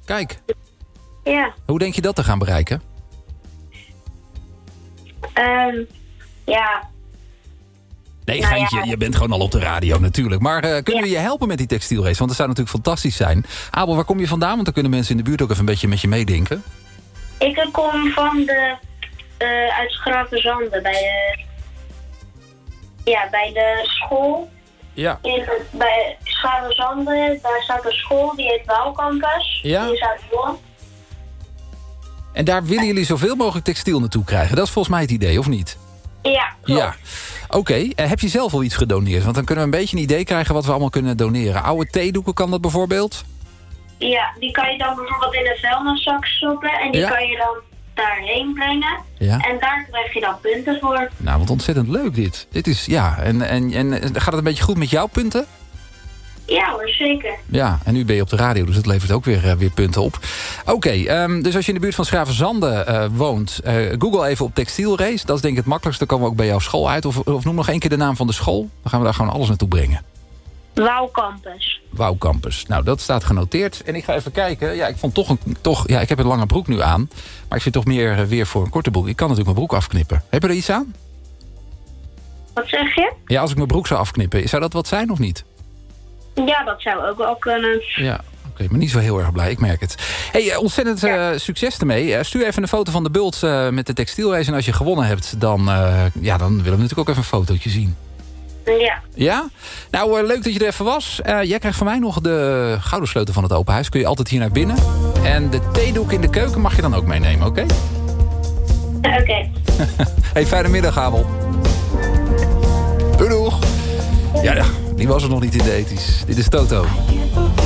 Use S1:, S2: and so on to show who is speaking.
S1: Kijk,
S2: Ja.
S1: hoe denk je dat te gaan bereiken?
S2: Ja.
S1: Nee,
S2: Nou
S1: geintje,
S2: ja.
S1: je bent gewoon al op de radio natuurlijk. Maar kunnen we je helpen met die textielrace? Want dat zou natuurlijk fantastisch zijn. Abel, waar kom je vandaan? Want dan kunnen mensen in de buurt ook even een beetje met je meedenken.
S2: Ik kom van uit Schravenzande bij de school.
S1: Ja.
S2: Bij Schravenzande, daar staat een school, die heet Wouwcampus.
S1: Ja.
S2: Die is uit Holland.
S1: En daar willen jullie zoveel mogelijk textiel naartoe krijgen. Dat is volgens mij het idee, of niet?
S2: Ja, klopt.
S1: Ja. Oké, heb je zelf al iets gedoneerd? Want dan kunnen we een beetje een idee krijgen wat we allemaal kunnen doneren. Oude theedoeken kan dat bijvoorbeeld?
S2: Ja, die kan je dan bijvoorbeeld in een vuilniszak stoppen en die kan je dan daarheen brengen.
S1: Ja.
S2: En daar krijg je dan punten voor.
S1: Nou, wat ontzettend leuk dit. Dit is, ja, en gaat het een beetje goed met jouw punten?
S2: Ja hoor, zeker.
S1: Ja, en nu ben je op de radio, dus dat levert ook weer punten op. Oké, dus als je in de buurt van Schravenzande woont, google even op textielrace. Dat is denk ik het makkelijkste. Dan komen we ook bij jouw school uit. Of noem nog één keer de naam van de school. Dan gaan we daar gewoon alles naartoe brengen.
S2: Wouwcampus.
S1: Wouwcampus. Nou, dat staat genoteerd. En ik ga even kijken. Ja, ik vond ja, ik heb een lange broek nu aan. Maar ik vind toch meer weer voor een korte broek. Ik kan natuurlijk mijn broek afknippen. Heb je er iets aan?
S2: Wat zeg je?
S1: Ja, als ik mijn broek zou afknippen, zou dat wat zijn of niet?
S2: Ja, dat zou ook wel kunnen.
S1: Ja, oké, maar niet zo heel erg blij, ik merk het. Hey, ontzettend succes ermee. Stuur even een foto van de bult met de textielrace. En als je gewonnen hebt, dan willen we natuurlijk ook even een fotootje zien.
S2: Ja.
S1: Ja? Nou, leuk dat je er even was. Jij krijgt van mij nog de gouden sleutel van het open huis. Kun je altijd hier naar binnen. En de theedoek in de keuken mag je dan ook meenemen, oké?
S2: Oké.
S1: Hey, fijne middag, Abel. Doei, doeg. Ja, die was er nog niet in de ethisch. Dit is Toto.